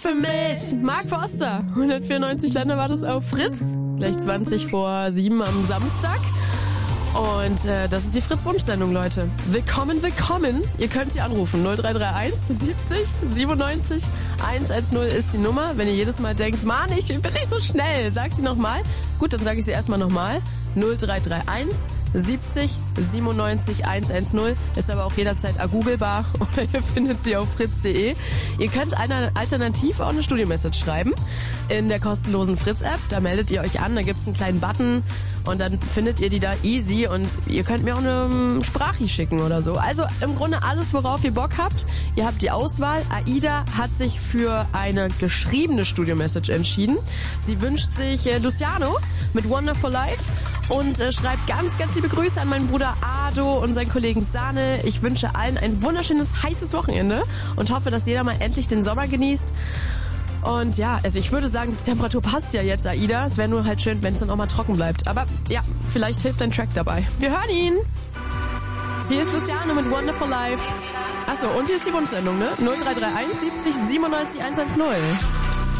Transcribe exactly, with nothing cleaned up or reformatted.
für mich. Mark Forster. hundertvierundneunzig Länder war das auf Fritz. Gleich zwanzig vor sieben am Samstag. Und äh, das ist die Fritz-Wunsch-Sendung, Leute. Willkommen, willkommen. Ihr könnt sie anrufen. null drei drei eins siebzig siebenundneunzig hundertzehn ist die Nummer. Wenn ihr jedes Mal denkt, Mann, ich bin nicht so schnell, sag sie nochmal. Gut, dann sage ich sie erstmal nochmal. null drei drei eins siebzig siebenundneunzig hundertzehn ist aber auch jederzeit agooglebar oder ihr findet sie auf fritz punkt de. Ihr könnt eine alternativ auch eine Studio-Message schreiben in der kostenlosen Fritz-App. Da meldet ihr euch an, da gibt's einen kleinen Button und dann findet ihr die da easy und ihr könnt mir auch eine Sprache schicken oder so. Also im Grunde alles, worauf ihr Bock habt. Ihr habt die Auswahl. Aida hat sich für eine geschriebene Studio-Message entschieden. Sie wünscht sich äh, Luciano mit Wonderful Life und äh, schreibt ganz, ganz liebe Grüße an meinen Bruder Ado und seinen Kollegen Sahne. Ich wünsche allen ein wunderschönes, heißes Wochenende und hoffe, dass jeder mal endlich den Sommer genießt. Und ja, also ich würde sagen, die Temperatur passt ja jetzt, Aida. Es wäre nur halt schön, wenn es dann auch mal trocken bleibt. Aber ja, vielleicht hilft ein Track dabei. Wir hören ihn. Hier ist Luciano mit Wonderful Life. Achso, und hier ist die Wunschsendung, ne? null drei drei eins siebzig siebenundneunzig hundertzehn.